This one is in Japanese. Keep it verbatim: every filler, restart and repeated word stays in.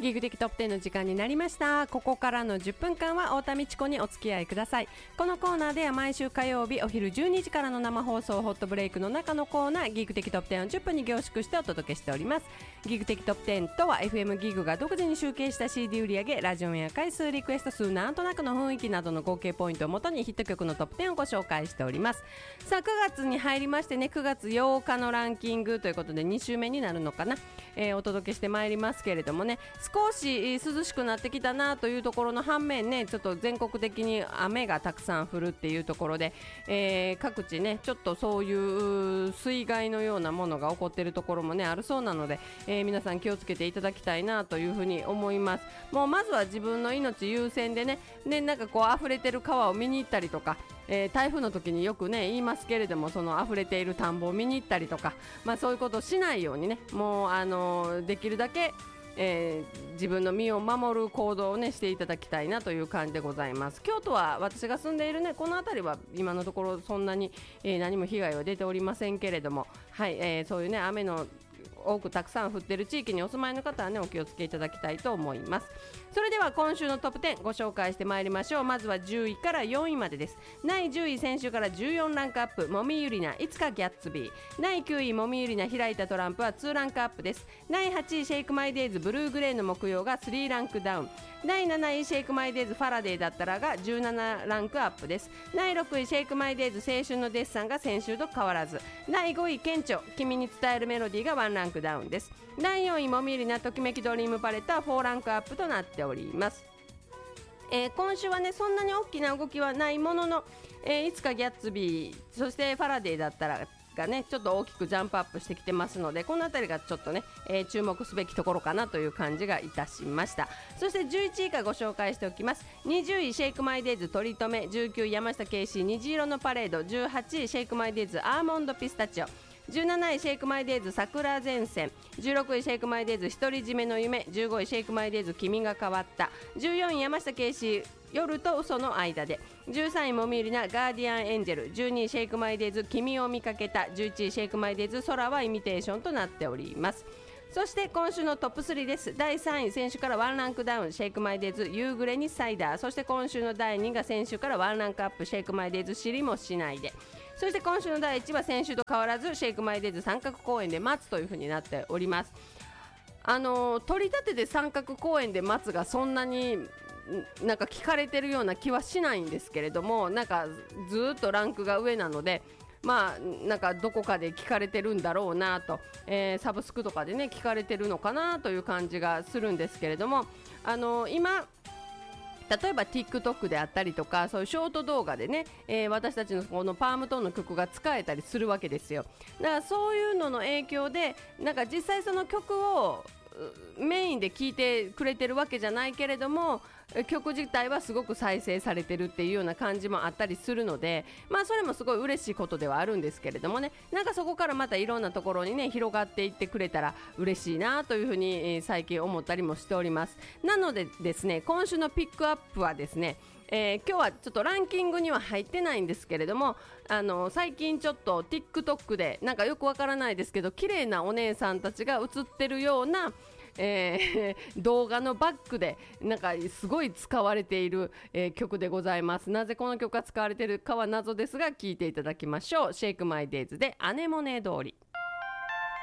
ギグ的トップテンの時間になりました。ここからのじゅっぷんかんは太田美智子にお付き合いください。このコーナーでは毎週火曜日お昼じゅうにじからの生放送ホットブレイクの中のコーナーギグ的トップテンをじゅっぷんに凝縮してお届けしております。ギグ的トップテンとは エフエム ギグが独自に集計した シーディー 売上、ラジオや回数、リクエスト数、なんとなくの雰囲気などの合計ポイントをもとにヒット曲のトップテンをご紹介しております。さあくがつに入りましてね、くがつようかのランキングということでに週目になるのかな、えー、お届けしてまいりますけれどもね、少し涼しくなってきたなというところの反面ね、ちょっと全国的に雨がたくさん降るっていうところで、えー、各地ねちょっとそういう水害のようなものが起こっているところもねあるそうなので、えー、皆さん気をつけていただきたいなというふうに思います。もうまずは自分の命優先でね、でなんかこう溢れてる川を見に行ったりとか、えー、台風の時によくね言いますけれども、その溢れている田んぼを見に行ったりとか、まあ、そういうことをしないようにね、もうあのー、できるだけえー、自分の身を守る行動を、ね、していただきたいなという感じでございます。京都は私が住んでいる、ね、この辺りは今のところそんなに、えー、何も被害は出ておりませんけれども、はい、えー、そういう、ね、雨の多くたくさん降っている地域にお住まいの方は、ね、お気をつけいただきたいと思います。それでは今週のトップテンご紹介してまいりましょう。まずはじゅういからよんいまでです。だいじゅうい、先週からじゅうよんランクアップ、もみゆりないつかギャッツビー。だいきゅうい、もみゆりな開いたトランプはにランクアップです。だいはちい、シェイクマイデイズブルーグレーの木曜がさんランクダウン。だいなない、シェイクマイデイズファラデーだったらがじゅうななランクアップです。だいろくい、シェイクマイデイズ青春のデッサンが先週と変わらず。だいごい、顕著君に伝えるメロディーがいちランクダウンです。だいよんい、もみゆりなときめきドリームパレットはよんランクアップとなっております。えー、今週はねそんなに大きな動きはないものの、えー、いつかギャッツビー、そしてファラデーだったらがねちょっと大きくジャンプアップしてきてますので、このあたりがちょっとね、えー、注目すべきところかなという感じがいたしました。そしてじゅういちいからご紹介しておきます。にじゅうい、シェイクマイデイズ取り留め。じゅうきゅうい、山下圭史虹色のパレード。じゅうはちい、シェイクマイデイズアーモンドピスタチオ。じゅうなない、シェイクマイデイズ桜前線。じゅうろくい、シェイクマイデイズ独り占めの夢。じゅうごい、シェイクマイデイズ君が変わった。じゅうよんい、山下圭史夜と嘘の間で。じゅうさんい、もみゆりなガーディアンエンジェル。じゅうにい、シェイクマイデイズ君を見かけた。じゅういちい、シェイクマイデイズ空はイミテーションとなっております。そして今週のトップスリーです。だいさんい、先週からワンランクダウン、シェイクマイデイズ夕暮れにサイダー。そして今週のだいにいが先週からワンランクアップ、シェイクマイデイズ知りもしないで。そして今週のだいいちいは先週と変わらず、シェイクマイデイズ三角公園で待つという風になっております。あのー、取り立てで三角公園で待つがそんなになんか聞かれてるような気はしないんですけれども、なんかずっとランクが上なので、まあなんかどこかで聞かれてるんだろうなと、えー、サブスクとかでね聞かれてるのかなという感じがするんですけれども、あのー、今例えば TikTok であったりとか、そういうショート動画でね、えー、私たちのこのパームトーンの曲が使えたりするわけですよ。だからそういうのの影響で、なんか実際その曲をメインで聴いてくれてるわけじゃないけれども、曲自体はすごく再生されてるっていうような感じもあったりするので、まあそれもすごい嬉しいことではあるんですけれどもね、なんかそこからまたいろんなところにね広がっていってくれたら嬉しいなというふうに、えー、最近思ったりもしております。なのでですね、今週のピックアップはですね、えー、今日はちょっとランキングには入ってないんですけれども、あの最近ちょっと TikTok でなんかよくわからないですけど綺麗なお姉さんたちが映ってるようなえー、動画のバックでなんかすごい使われている、えー、曲でございます。なぜこの曲が使われているかは謎ですが、聴いていただきましょう。シェイクマイデイズでアネモネ通り。